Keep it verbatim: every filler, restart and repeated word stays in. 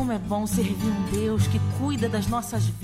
como é bom servir um Deus que cuida das nossas vidas.